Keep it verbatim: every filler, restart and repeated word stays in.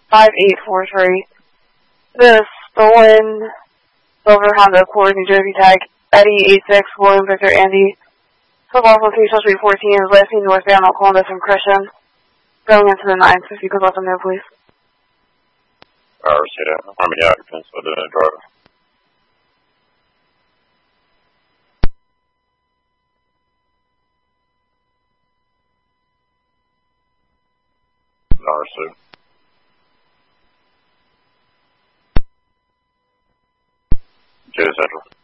five eight four three. The stolen silver Honda Accord New Jersey tag Eddie eight six William Victor Andy. Football location Street fourteen is last seen northbound on Columbus from Christian. Going into the ninth, if you could let them know, please. I see that. How many occupants are the driver? I see. J Central.